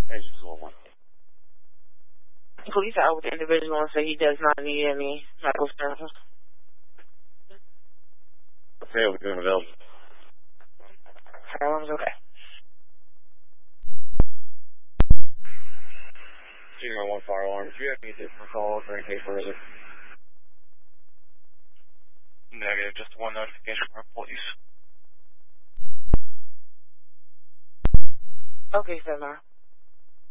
Agent 201. Police are out with the individual and say he does not need any medical services. Okay, we're doing available. Firearms, okay. Senior 1 fire alarm. Do you have any additional calls or any case further? Negative, just one notification from police. Okay, sir,